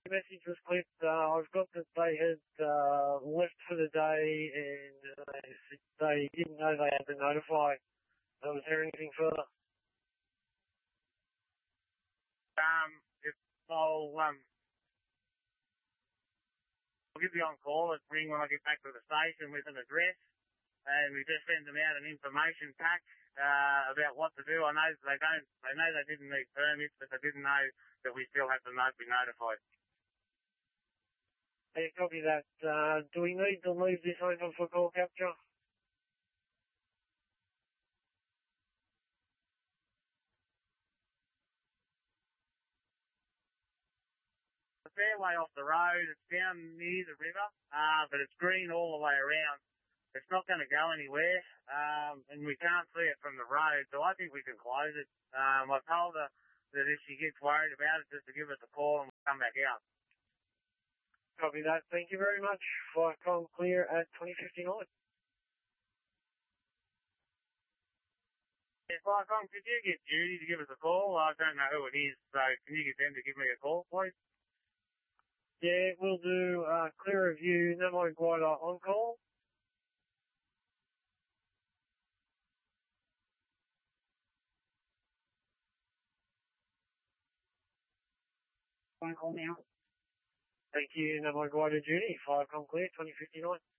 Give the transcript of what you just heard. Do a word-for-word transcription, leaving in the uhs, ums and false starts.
message was clipped. Uh, I've got that they had uh, left for the day and uh, they didn't know they had to notify. Uh, was there anything further? Um, if I'll, um, I'll give you on call and ring when I get back to the station with an address, and we just send them out an information pack uh, about what to do. I know they don't, they know they didn't need permits, but they didn't know that we still have to not be notified. Yeah, copy that. Uh, do we need to leave this open for call capture? It's a fair way off the road. It's down near the river, uh, but it's green all the way around. It's not going to go anywhere, um, and we can't see it from the road, so I think we can close it. Um, I told her that if she gets worried about it, just to give us a call and we'll come back out. Copy that. Thank you very much. Flycom clear at twenty fifty-nine. Yeah, Flycom, could you get Judy to give us a call? I don't know who it is, so can you get them to give me a call, please? Yeah, we'll do uh, clear review, Nemo Glider on call. On call now. Thank you, Nemo Glider Judy. Flycom clear, twenty fifty-nine.